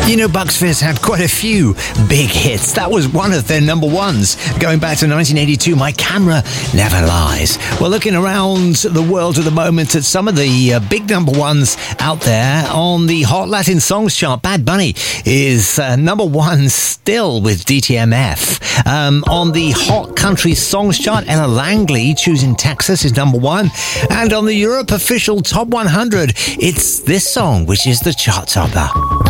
You know, Bucks Fizz had quite a few big hits. That was one of their number ones. Going back to 1982, My Camera Never Lies. We're looking around the world at the moment at some of the big number ones out there on the Hot Latin Songs chart. Bad Bunny is number one still with DTMF. On the Hot Country Songs chart, Ella Langley, Choosing Texas, is number one. And on the Europe Official Top 100, it's this song, which is the chart topper.